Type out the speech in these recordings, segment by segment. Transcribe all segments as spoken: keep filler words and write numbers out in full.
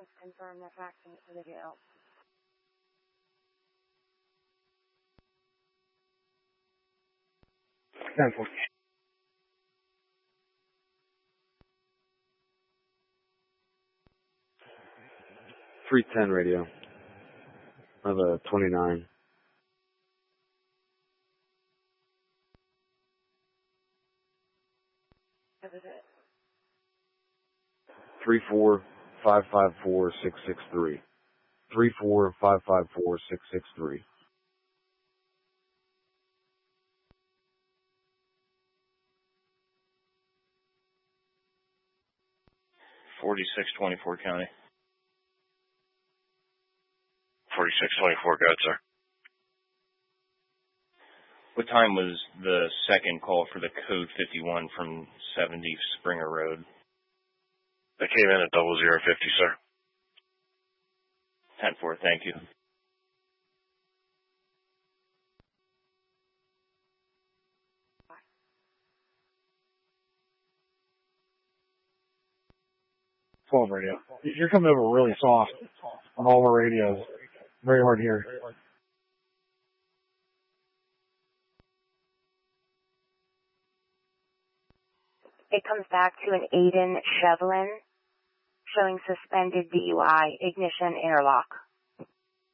wants to confirm they're faxing it to the jail. ten four. three ten radio. I have a twenty-nine. That was it. three four five five four six six three. three four five five four six six three. forty-six twenty-four County. forty-six twenty-four, go ahead, sir. What time was the second call for the code fifty-one from seventy Springer Road? That came in at double zero fifty, sir. ten four, thank you. twelve radio. You're coming over really soft on all of our radios. Very hard to hear. It comes back to an Aiden Shevlin showing suspended D U I, ignition interlock.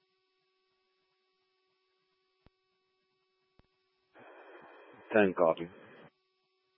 ten copy.